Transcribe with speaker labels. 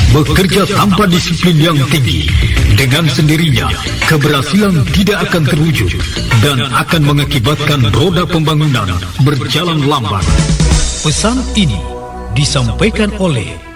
Speaker 1: bekerja tanpa disiplin yang tinggi, dengan sendirinya keberhasilan tidak akan terwujud dan akan mengakibatkan roda pembangunan berjalan lambat.
Speaker 2: Pesan ini disampaikan oleh